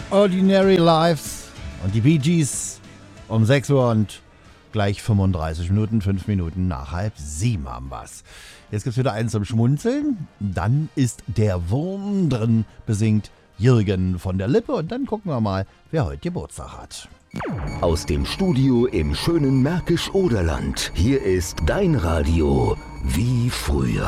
Ordinary Lives und die Bee Gees um 6 Uhr und gleich 35 Minuten, 5 Minuten nach 6:30 haben wir's. Jetzt gibt's wieder einen zum Schmunzeln. Dann ist der Wurm drin, besingt Jürgen von der Lippe. Und dann gucken wir mal, wer heute Geburtstag hat. Aus dem Studio im schönen Märkisch-Oderland. Hier ist dein Radio wie früher.